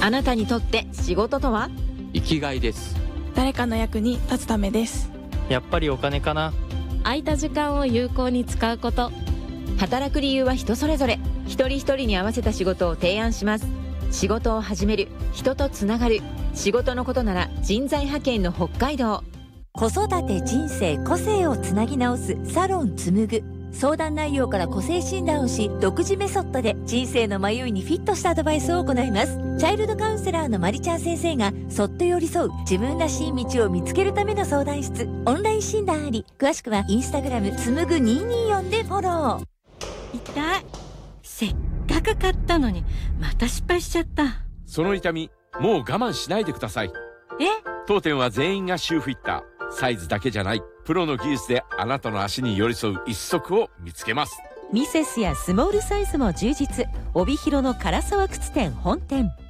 あなたにとって仕事とは？ 生きがいです。 誰かの役に立つためです。 やっぱりお金かな。 空いた時間を有効に使うこと。 働く理由は人それぞれ。一人一人に合わせた仕事を提案します。仕事を始める、人とつながる。仕事のことなら人材派遣の北海道。 子育て、人生、個性をつなぎ直すサロンつむぐ。相談内容から個性診断をし、独自メソッドで人生の迷いにフィットしたアドバイスを行います。チャイルドカウンセラーのまりちゃん先生がそっと寄り添う自分らしい道を見つけるための相談室。オンライン診断あり。詳しくはインスタグラムつむぐ224でフォロー。 痛い。せっかく買ったのにまた失敗しちゃった。 その痛み、もう我慢しないでください。当店は全員がシューフィッター。サイズだけじゃない、プロの技術であなたの足に寄り添う一足を見つけます。 ミセスやスモールサイズも充実。帯広の唐沢靴店本店。